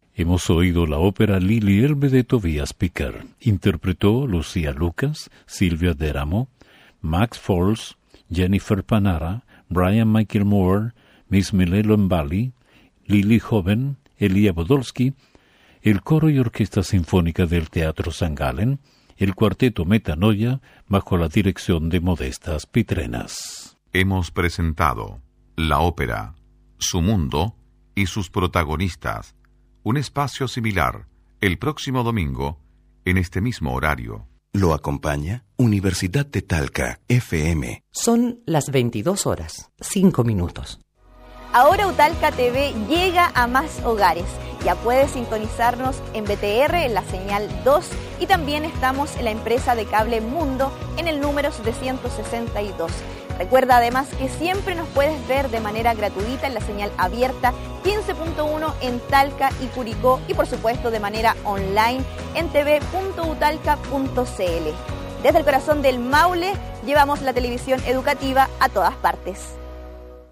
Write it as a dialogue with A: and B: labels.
A: Hemos oído la ópera Lili Elbe de Tobias Picker. Interpretó Lucía Lucas, Silvia Deramo, Max Foles, Jennifer Panara, Brian Michael Moore, Miss Milelo Mbali, Lili Joven, Elia Podolsky, el coro y orquesta sinfónica del Teatro San Galen, el cuarteto Metanoia, bajo la dirección de Modestas Pitrenas.
B: Hemos presentado la ópera, su mundo y sus protagonistas. Un espacio similar, el próximo domingo, en este mismo horario.
C: Lo acompaña Universidad de Talca, FM.
D: Son las 22 horas, 5 minutos.
E: Ahora Utalca TV llega a más hogares. Ya puedes sintonizarnos en BTR, en la señal 2, y también estamos en la empresa de cable Mundo, en el número 762. Recuerda además que siempre nos puedes ver de manera gratuita en la señal abierta 15.1 en Talca y Curicó, y por supuesto de manera online en tv.utalca.cl. Desde el corazón del Maule llevamos la televisión educativa a todas partes.